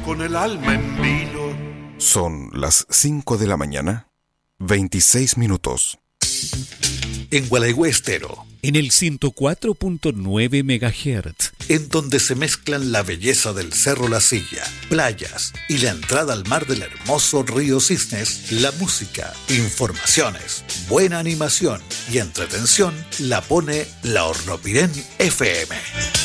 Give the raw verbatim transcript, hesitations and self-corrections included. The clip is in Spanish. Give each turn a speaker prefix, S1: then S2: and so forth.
S1: con el alma en vilo.
S2: Son las cinco de la mañana, veintiséis minutos.
S3: En Gualeguay Estero,
S4: en el ciento cuatro punto nueve megahertz,
S3: en donde se mezclan la belleza del Cerro La Silla, playas y la entrada al mar del hermoso río Cisnes, la música, informaciones, buena animación y entretención la pone la Hornopirén F M.